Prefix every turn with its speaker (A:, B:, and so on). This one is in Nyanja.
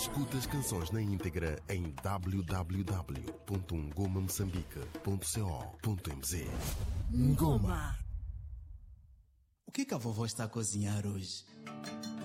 A: Escuta as canções na íntegra em www.ngomamoçambique.co.mz.
B: Ngoma. O que a vovó está a cozinhar hoje?